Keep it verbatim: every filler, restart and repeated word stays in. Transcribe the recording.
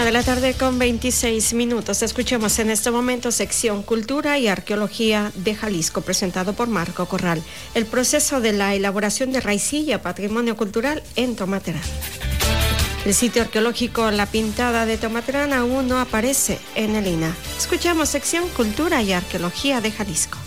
Una de la tarde con veintiséis minutos. Escuchemos en este momento sección Cultura y Arqueología de Jalisco, presentado por Marco Corral. El proceso de la elaboración de raicilla, patrimonio cultural en Tomaterán. El sitio arqueológico La Pintada de Tomaterán aún no aparece en el I N A H. Escuchamos sección Cultura y Arqueología de Jalisco.